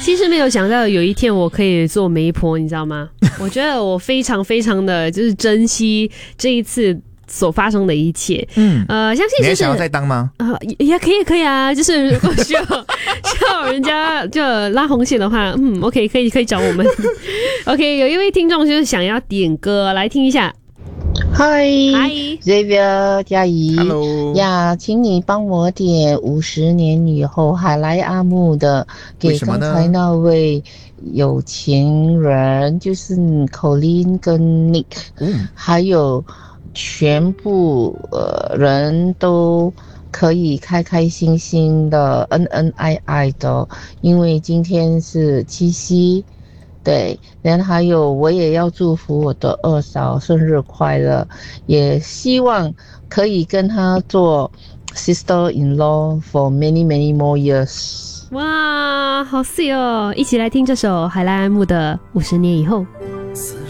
其实没有想到有一天我可以做媒婆，你知道吗？我觉得我非常非常的就是珍惜这一次所发生的一切。相信就是你还想要再当吗？ 也可以啊，就是如果需要人家就拉红线的话，OK 可以找我们。OK， 有一位听众就是想要点歌，来听一下。 嗨 Hi， 嘉怡 Hello 呀，请你帮我点50年以后海莱阿木的，给刚才那位有钱人，就是 Colin 跟 Nick，还有全部人都可以开开心心的恩恩爱爱的，因为今天是七夕。对，然后还有我也要祝福我的二嫂生日快乐，也希望可以跟她做 sister-in-law for many many more years。 哇，好 sweet 哦！一起来听这首海莱阿木的《50年以后》。